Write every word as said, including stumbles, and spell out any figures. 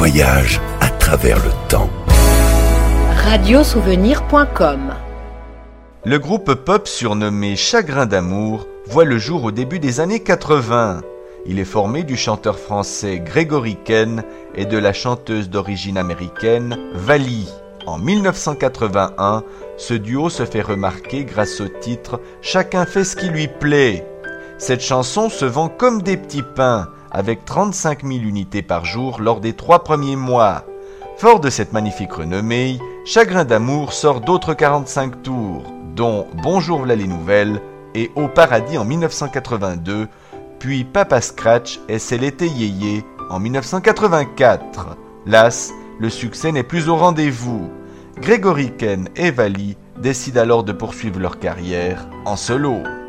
voyage à travers le temps. radio souvenir point com. Le groupe pop surnommé Chagrin d'amour voit le jour au début des années quatre-vingts. Il est formé du chanteur français Grégory Ken et de la chanteuse d'origine américaine Vali. En mille neuf cent quatre-vingt-un, ce duo se fait remarquer grâce au titre « Chacun fait ce qui lui plaît ». Cette chanson se vend comme des petits pains, avec trente-cinq mille unités par jour lors des trois premiers mois. Fort de cette magnifique renommée, Chagrin d'amour sort d'autres quarante-cinq tours, dont Bonjour v'là les nouvelles et Au paradis en mille neuf cent quatre-vingt-deux, puis Papa Scratch et C'est l'été yéyé en mille neuf cent quatre-vingt-quatre. Las, le succès n'est plus au rendez-vous. Grégory Ken et Vali décident alors de poursuivre leur carrière en solo.